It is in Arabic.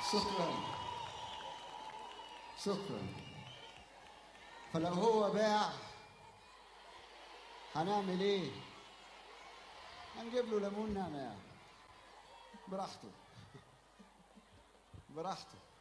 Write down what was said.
شكرا شكرا. فلو هو باع هنعمل ايه؟ هنجيب له ليمون نعناع براحته براحته.